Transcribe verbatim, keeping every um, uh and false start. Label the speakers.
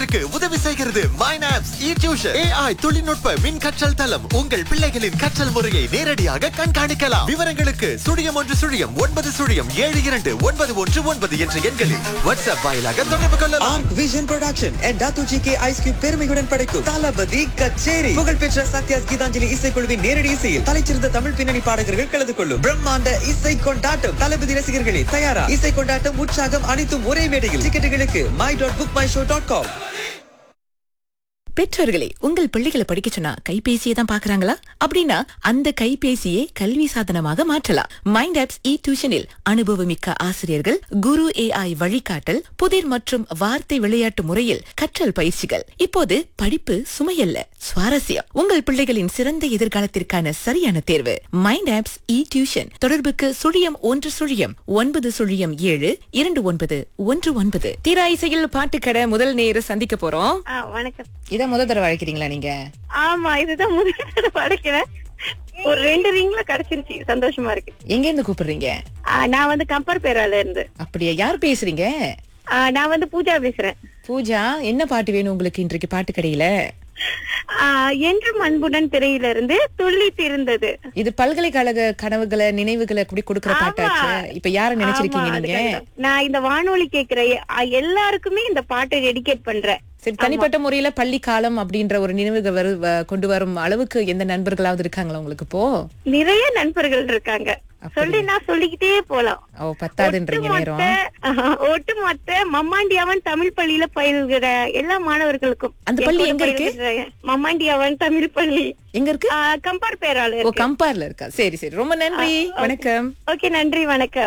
Speaker 1: உங்களுக்கு உதவி செய்கிறது மைனாப்ஸ் இ டியூஷன். ஏஐ தொழில்நுட்ப மின் கற்றல் தளம். உங்கள் பிள்ளைகளின் கற்றல் முறையை நேரடியாக கண்காணிக்கலாம். விவரங்களுக்கு சுழியம் ஒன்று சுழியம் ஒன்பது சுழியம் ஏழு இரண்டு ஒன்பது ஒன்று ஒன்பது என்ற எண்களில் வாட்ஸ்அப் வாயிலாக தொடர்பு கொள்ளலாம்.
Speaker 2: Vision production and Datu G K Ice Cube பெருமையுடன் படைக்கும் தளபதி கச்சேரி. புகழ்பெற்ற சத்யாஸ் கீதாஞ்சலி இசைக்குழுவின் நேரடி இசையில் தலைச்சிறந்த தமிழ் பின்னணி பாடகர்கள் கலந்து கொள்ளும் பிரம்மாண்ட இசை கொண்டாட்டம். தளபதி ரசிகர்களே தயாரா? இசை கொண்டாட்டம், உற்சாகம் அனைத்தும் ஒரே மேடையில். டிக்கெட்டுகளுக்கு my dot book my show dot com.
Speaker 3: பெற்றோர்களே, உங்கள் பிள்ளைகளை படிக்க சொன்னா கைபேசியை தான் பாக்குறாங்களா? அப்படின்னா அந்த கைபேசியை கல்வி சாதனமாக மாற்றலாம். மைண்ட் ஆப்ஸ் இ டியூஷனில் அனுபவமிக்க ஆசிரியர்கள், குரு ஏஐ வழிகாட்டல், புதிர் மற்றும் வார்த்தை விளையாட்டு முறையில் கற்றல் பயிற்சிகள். இப்போது படிப்பு சுமையல்ல, சுவாரஸ்யம். உங்கள் பிள்ளைகளின் சிறந்த எதிர்காலத்திற்கான சரியான தேர்வு மைண்ட் ஆப்ஸ் இ டியூஷன். தொடர்புக்கு சுழியம் ஒன்று சுழியம் ஒன்பது சுழியம் ஏழு இரண்டு ஒன்பது ஒன்று ஒன்பது. தீரா இசையில் பாட்டுக்கடை முதல் நேர சந்திக்க போறோம்.
Speaker 4: வணக்கம்.
Speaker 3: இதான் முதல் தடவை அழைக்கிறீங்களா நீங்க?
Speaker 4: ஆமா, இதுதான் முதல் தடவை அழைக்கிறேன். ஒரு ரெண்டு ரிங்ல கிடைச்சிருச்சு, சந்தோஷமா இருக்கு.
Speaker 3: எங்க இருந்து கூப்பிடுறீங்க?
Speaker 4: நான் வந்து கம்பர் பேரால இருந்து.
Speaker 3: அப்படியா? யார் பேசுறீங்க?
Speaker 4: நான் வந்து பூஜா பேசுறேன்.
Speaker 3: பூஜா, என்ன பாட்டு வேணும் உங்களுக்கு இன்றைக்கு பாட்டு கடையில?
Speaker 4: என்றும் அன்புடன் திரையில இருந்து துள்ளி திருந்தது.
Speaker 3: இது பல்கலைக்கழக கனவுகளை நினைவுகளை அப்படி கொடுக்கற பாட்டாச்சு. இப்ப யார நினைச்சிருக்கீங்க நீங்க?
Speaker 4: நான் இந்த வானொலி கேக்குற எல்லாருக்குமே இந்த பாட்டை டெடிகேட் பண்றேன்.
Speaker 3: சரி, தனிப்பட்ட முறையில பள்ளி காலம் அப்படின்ற ஒரு நினைவுகள் வரு கொண்டு வரும் அளவுக்கு எந்த நண்பர்களாவது இருக்காங்களா உங்களுக்கு? இப்போ
Speaker 4: நிறைய நண்பர்கள் இருக்காங்க. சொல்லி நான் சொல்லிக்கிட்டே போலாம்.
Speaker 3: ஓ, பத்தாதுன்றீங்க நேரம்.
Speaker 4: ஒட்டுமொத்த மம்மாண்டியாவன் தமிழ் பள்ளியில பயில்கிற எல்லா மாணவர்களுக்கும்.
Speaker 3: அந்த பள்ளி எங்க இருக்கு?
Speaker 4: மம்மாண்டியாவன் தமிழ் பள்ளி
Speaker 3: எங்க இருக்கு?
Speaker 4: கம்பார் பேரால.
Speaker 3: ஓ, கம்பார்ல இருக்கா? சரி சரி, ரொம்ப நன்றி, வணக்கம்.
Speaker 4: ஓகே, நன்றி, வணக்கம்.